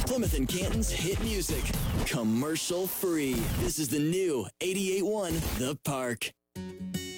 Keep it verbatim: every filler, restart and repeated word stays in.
Plymouth and Canton's hit music. Commercial free. This is the new eighty-eight point one The Park.